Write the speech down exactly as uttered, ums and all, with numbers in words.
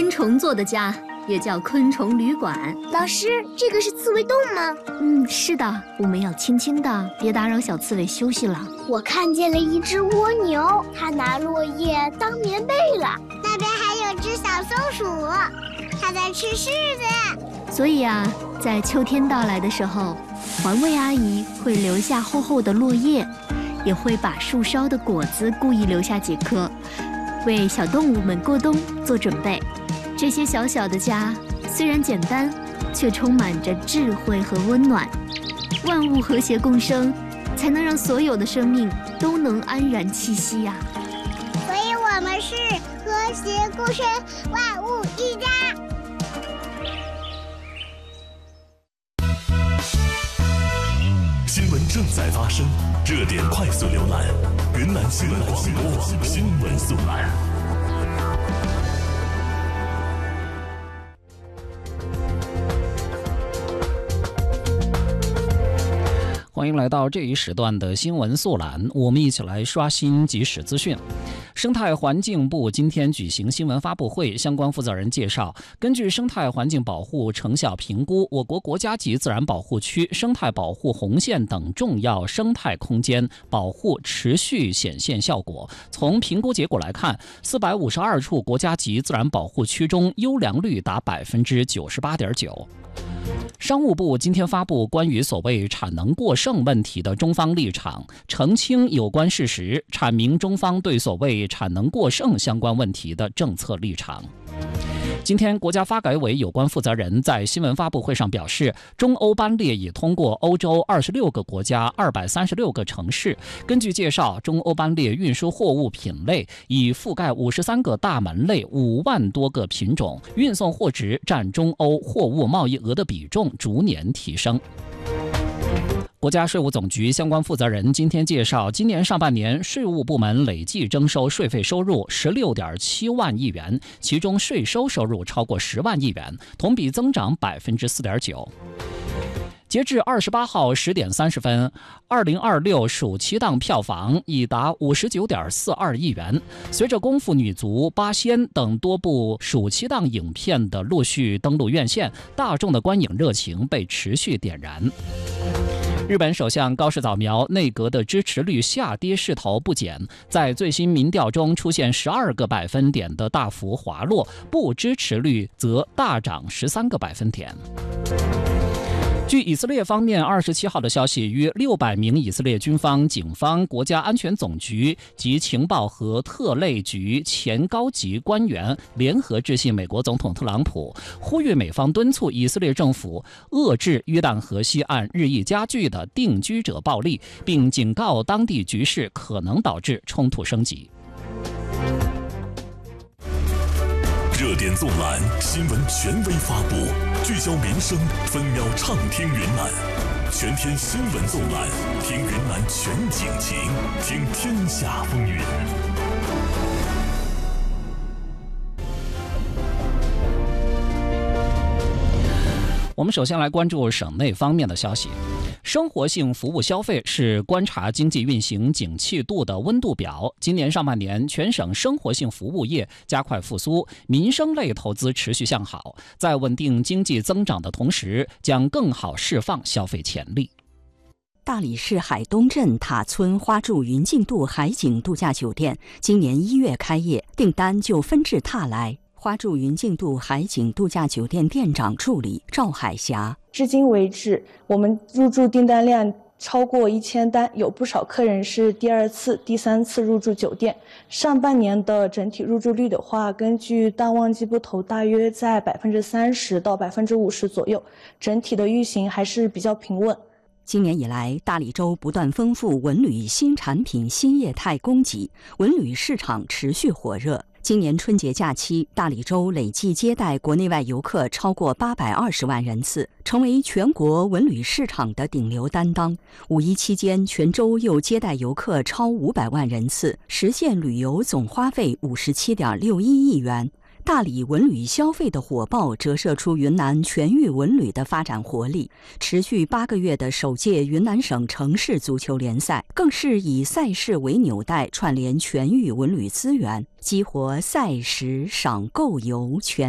昆虫做的家，也叫昆虫旅馆。 老师，这个是刺猬洞吗？ 嗯，是的，我们要轻轻的，别打扰小刺猬休息了。 我看见了一只蜗牛，它拿落叶当棉被了。 那边还有只小松鼠，它在吃柿子。 所以啊，在秋天到来的时候，环卫阿姨会留下厚厚的落叶，也会把树梢的果子故意留下几颗，为小动物们过冬做准备。这些小小的家虽然简单，却充满着智慧和温暖。万物和谐共生，才能让所有的生命都能安然栖息呀、啊。 所以我们是和谐共生，万物一家。 新闻正在发生，热点快速浏览，云南新闻广播新闻速览。 欢迎来到这一时段的新闻速览，我们一起来刷新即时资讯。生态环境部今天举行新闻发布会，相关负责人介绍，根据生态环境保护成效评估，我国国家级自然保护区、生态保护红线等重要生态空间保护持续显现效果。从评估结果来看，四百五十二处国家级自然保护区中，优良率达百分之九十八点九。商务部今天发布关于所谓产能过剩问题的中方立场，澄清有关事实，阐明中方对所谓产能过剩相关问题的政策立场。今天，国家发改委有关负责人在新闻发布会上表示，中欧班列已通过欧洲二十六个国家、二百三十六个城市。根据介绍，中欧班列运输货物品类已覆盖五十三个大门类、五万多个品种，运送货值占中欧货物贸易额的比重逐年提升。国家税务总局相关负责人今天介绍，今年上半年税务部门累计征收税费收入十六点七万亿元，其中税收收入超过十万亿元，同比增长百分之四点九。截至二十八号十点三十分，二零二六暑期档票房已达五十九点四二亿元。随着《功夫女足》《八仙》等多部暑期档影片的陆续登陆院线，大众的观影热情被持续点燃。日本首相高市早苗内阁的支持率下跌势头不减，在最新民调中出现十二个百分点的大幅滑落，不支持率则大涨十三个百分点。据以色列方面二十七号的消息，约六百名以色列军方、警方、国家安全总局及情报和特类局前高级官员联合致信美国总统特朗普，呼吁美方敦促以色列政府遏制约旦河西岸日益加剧的定居者暴力，并警告当地局势可能导致冲突升级。 热点纵览，新闻权威发布，聚焦民生，分秒畅听云南。全天新闻纵览，听云南全景情，听天下风云。 我们首先来关注省内方面的消息。生活性服务消费是观察经济运行景气度的温度表。今年上半年，全省生活性服务业加快复苏，民生类投资持续向好，在稳定经济增长的同时，将更好释放消费潜力。 大理市海东镇塔村花住云静度海景度假酒店今年一月开业，订单就纷至沓来。花住云静度海景度假酒店店长助理赵海霞， 至今为止，我们入住订单量超过一千单，有不少客人是第二次、第三次入住酒店。上半年的整体入住率的话，根据淡旺季不同，大约在百分之三十到百分之五十左右，整体的运行还是比较平稳。 今年以来，大理州不断丰富文旅新产品、新业态供给，文旅市场持续火热。今年春节假期，大理州累计接待国内外游客超过八百二十万人次，成为全国文旅市场的顶流担当。五一期间，全州又接待游客超五百万人次，实现旅游总花费五十七点六一亿元。大理文旅消费的火爆折射出云南全域文旅的发展活力。持续八个月的首届云南省城市足球联赛，更是以赛事为纽带，串联全域文旅资源，激活赛时赏购游全